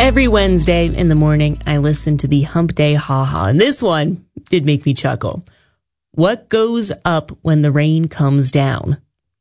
Every Wednesday in the morning, I listen to the Hump Day Ha-Ha, and this one did make me chuckle. What goes up when the rain comes down?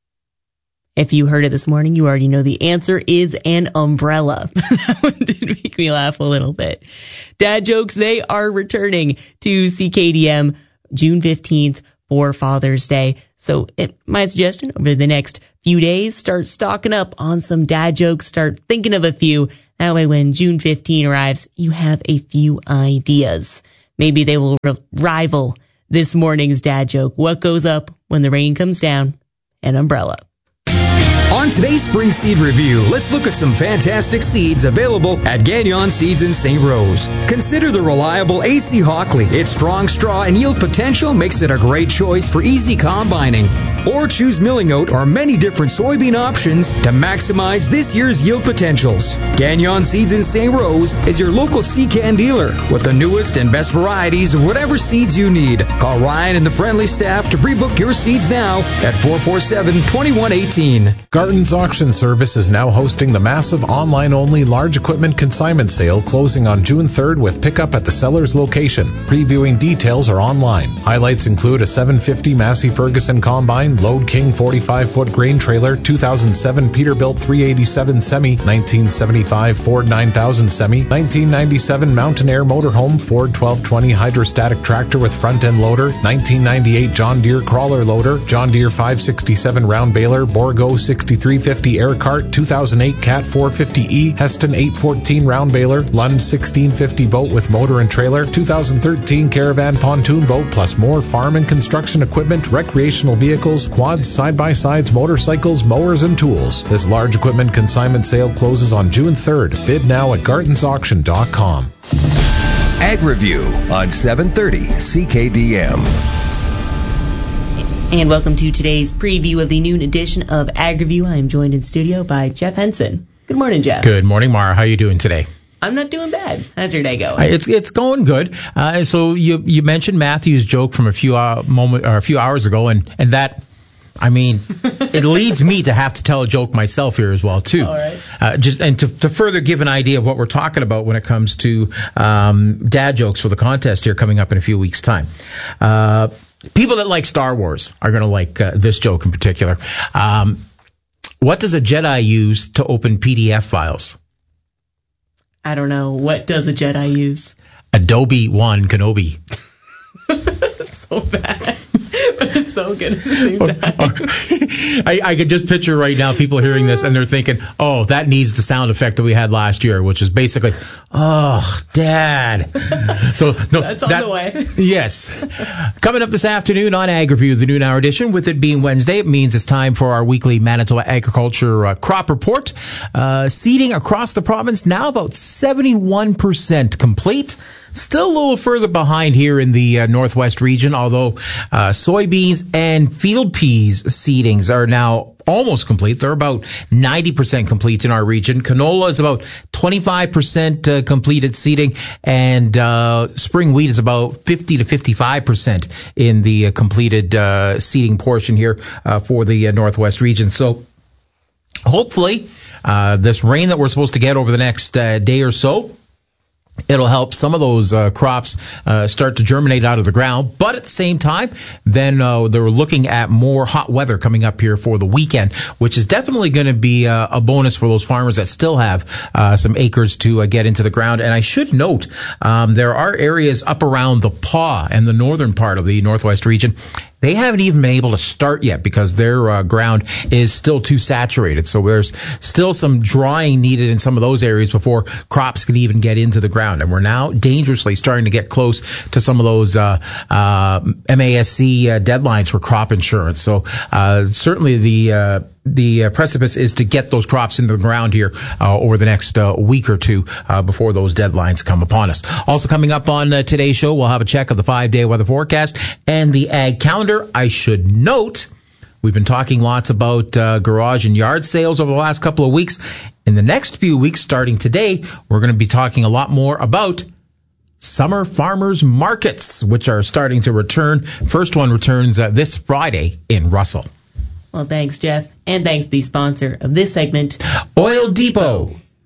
If you heard it this morning, you already know the answer is an umbrella. That one did make me laugh a little bit. Dad jokes, they are returning to CKDM June 15th for Father's Day. So my suggestion over the next few days, start stocking up on some dad jokes, start thinking of a few. That way when June 15 arrives, you have a few ideas. Maybe they will rival this morning's dad joke. What goes up when the rain comes down? An umbrella. On today's Spring Seed Review, let's look at some fantastic seeds available at Gagnon Seeds in St. Rose. Consider the reliable AC Hockley. Its strong straw and yield potential makes it a great choice for easy combining. Or choose Milling Oat or many different soybean options to maximize this year's yield potentials. Gagnon Seeds in St. Rose is your local Secan dealer with the newest and best varieties of whatever seeds you need. Call Ryan and the friendly staff to pre-book your seeds now at 447-2118. Garton's Auction Service is now hosting the massive online-only large equipment consignment sale closing on June 3rd with pickup at the seller's location. Previewing details are online. Highlights include a 750 Massey Ferguson Combine, Load King 45-foot grain trailer, 2007 Peterbilt 387 Semi, 1975 Ford 9000 Semi, 1997 Mountain Air Motorhome Ford 1220 hydrostatic tractor with front-end loader, 1998 John Deere crawler loader, John Deere 567 round baler, Borgo 6350 air cart, 2008 Cat 450E, Heston 814 round baler, Lund 1650 boat with motor and trailer, 2013 Caravan pontoon boat, plus more farm and construction equipment, recreational vehicles, quads, side-by-sides, motorcycles, mowers, and tools. This large equipment consignment sale closes on June 3rd. Bid now at GartonsAuction.com. Ag Review on 730 CKDM. And welcome to today's preview of the noon edition of Ag Review. I am joined in studio by Jeff Henson. Good morning, Jeff. Good morning, Mara. How are you doing today? I'm not doing bad. How's your day going? It's going good. So you mentioned Matthew's joke from a few hours ago, and that, I mean, it leads me to have to tell a joke myself here as well too. All right. To further give an idea of what we're talking about when it comes to dad jokes for the contest here coming up in a few weeks' time. People that like Star Wars are going to like this joke in particular. What does a Jedi use to open PDF files? I don't know. What does a Jedi use? Adobe One Kenobi. So bad, but it's so good at the same time. I could just picture right now people hearing this and they're thinking, oh, that needs the sound effect that we had last year, which is basically, oh, Dad. So no, that's on the way. Yes. Coming up this afternoon on Ag Review, the noon hour edition, with it being Wednesday, it means it's time for our weekly Manitoba Agriculture crop report. Seeding across the province now about 71% complete. Still a little further behind here in the northwest region, although soybeans and field peas seedings are now almost complete. They're about 90% complete in our region. Canola is about 25% completed seeding, and spring wheat is about 50 to 55% in the completed seeding portion here for the northwest region. So hopefully this rain that we're supposed to get over the next day or so, it'll help some of those crops start to germinate out of the ground. But at the same time, then they're looking at more hot weather coming up here for the weekend, which is definitely going to be a bonus for those farmers that still have some acres to get into the ground. And I should note, there are areas up around the Paw and the northern part of the northwest region. They haven't even been able to start yet because their ground is still too saturated. So there's still some drying needed in some of those areas before crops can even get into the ground. And we're now dangerously starting to get close to some of those MASC deadlines for crop insurance. So certainly the precipice is to get those crops into the ground here over the next week or two before those deadlines come upon us. Also coming up on today's show, we'll have a check of the 5-day weather forecast and the ag calendar. I should note, we've been talking lots about garage and yard sales over the last couple of weeks. In the next few weeks, starting today, we're going to be talking a lot more about summer farmers markets, which are starting to return. First one returns this Friday in Russell. Well, thanks, Jeff. And thanks to the sponsor of this segment, Oil Depot.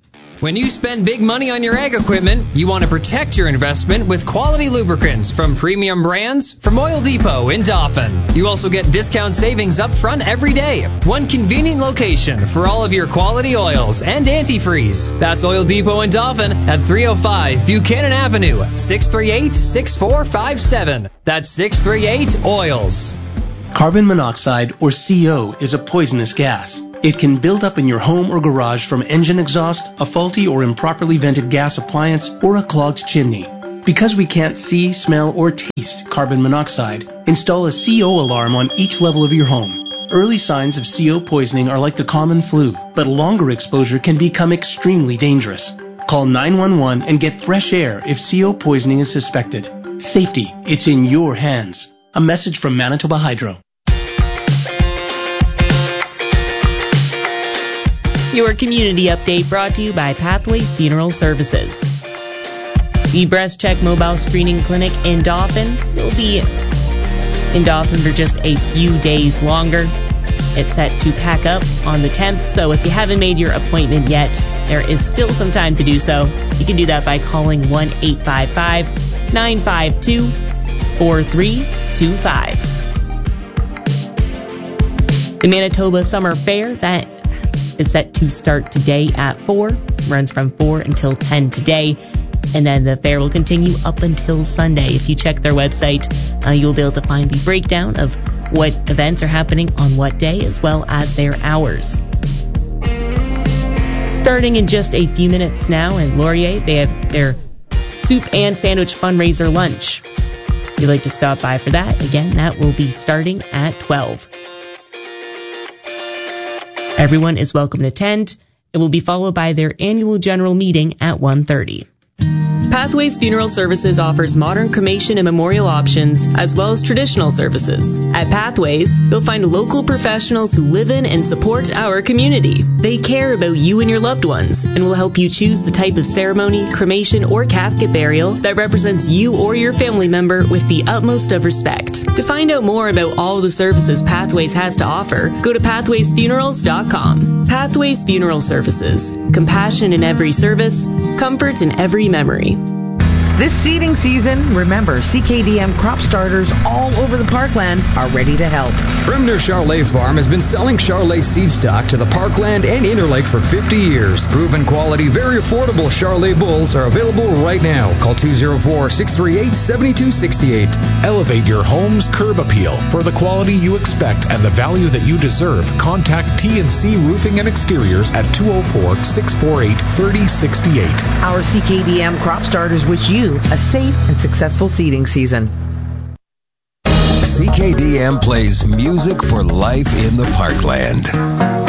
When you spend big money on your ag equipment, you want to protect your investment with quality lubricants from premium brands from Oil Depot in Dauphin. You also get discount savings up front every day. One convenient location for all of your quality oils and antifreeze. That's Oil Depot in Dauphin at 305 Buchanan Avenue, 638-6457. That's 638 Oils. Carbon monoxide, or CO, is a poisonous gas. It can build up in your home or garage from engine exhaust, a faulty or improperly vented gas appliance, or a clogged chimney. Because we can't see, smell, or taste carbon monoxide, install a CO alarm on each level of your home. Early signs of CO poisoning are like the common flu, but longer exposure can become extremely dangerous. Call 911 and get fresh air if CO poisoning is suspected. Safety, it's in your hands. A message from Manitoba Hydro. Your community update brought to you by Pathways Funeral Services. The Breast Check Mobile Screening Clinic in Dauphin will be in Dauphin for just a few days longer. It's set to pack up on the 10th, so if you haven't made your appointment yet, there is still some time to do so. You can do that by calling 1-855-952-4325. The Manitoba Summer Fair, that is set to start today at 4, runs from 4 until 10 today, and then the fair will continue up until Sunday. If you check their website, you'll be able to find the breakdown of what events are happening on what day, as well as their hours. Starting in just a few minutes now in Laurier, they have their soup and sandwich fundraiser lunch. If you'd like to stop by for that, again, that will be starting at 12. Everyone is welcome to attend. It will be followed by their annual general meeting at 1:30. Pathways Funeral Services offers modern cremation and memorial options, as well as traditional services. At Pathways, you'll find local professionals who live in and support our community. They care about you and your loved ones, and will help you choose the type of ceremony, cremation, or casket burial that represents you or your family member with the utmost of respect. To find out more about all the services Pathways has to offer, go to pathwaysfunerals.com. Pathways Funeral Services. Compassion in every service, comfort in every memory. This seeding season, remember, CKDM crop starters all over the parkland are ready to help. Bremner Charlet Farm has been selling Charlet seed stock to the Parkland and Interlake for 50 years. Proven quality, very affordable Charlet bulls are available right now. Call 204-638-7268. Elevate your home's curb appeal. For the quality you expect and the value that you deserve, contact T&C Roofing and Exteriors at 204-648-3068. Our CKDM crop starters wish you a safe and successful seeding season. CKDM plays music for life in the Parkland.